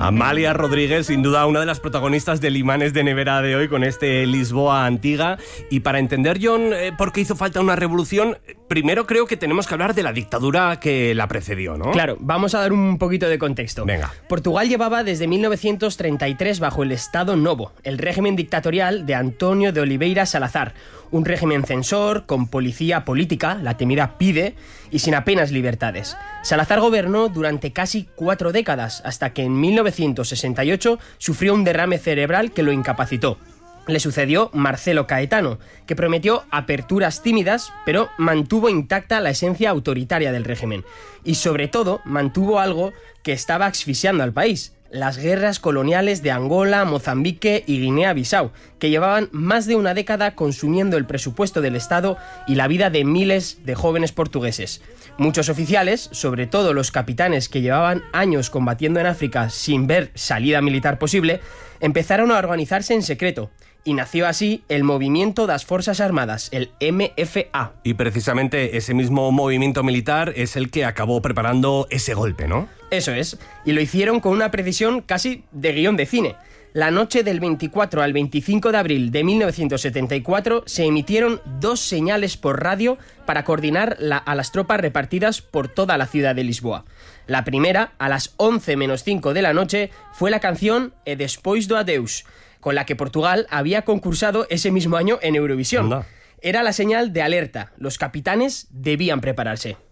Amália Rodríguez, sin duda una de las protagonistas del Imanes de Nevera de hoy con este Lisboa Antiga. Y para entender, Jon, por qué hizo falta una revolución, primero creo que tenemos que hablar de la dictadura que la precedió, ¿no? Claro, vamos a dar un poquito de contexto. Venga. Portugal llevaba desde 1933 bajo el Estado Novo, el régimen dictatorial de António de Oliveira Salazar, un régimen censor, con policía política, la temida PIDE, y sin apenas libertades. Salazar gobernó durante casi 4 décadas, hasta que en 1968 sufrió un derrame cerebral que lo incapacitó. Le sucedió Marcelo Caetano, que prometió aperturas tímidas, pero mantuvo intacta la esencia autoritaria del régimen. Y sobre todo, mantuvo algo que estaba asfixiando al país: las guerras coloniales de Angola, Mozambique y Guinea-Bissau, que llevaban más de una década consumiendo el presupuesto del Estado y la vida de miles de jóvenes portugueses. Muchos oficiales, sobre todo los capitanes que llevaban años combatiendo en África sin ver salida militar posible, empezaron a organizarse en secreto. Y nació así el Movimiento das Forças Armadas, el MFA. Y precisamente ese mismo movimiento militar es el que acabó preparando ese golpe, ¿no? Eso es, y lo hicieron con una precisión casi de guión de cine. La noche del 24 al 25 de abril de 1974 se emitieron 2 señales por radio para coordinar a las tropas repartidas por toda la ciudad de Lisboa. La primera, a las 11:05 de la noche, fue la canción E Despois do Adeus, con la que Portugal había concursado ese mismo año en Eurovisión. Anda. Era la señal de alerta. Los capitanes debían prepararse.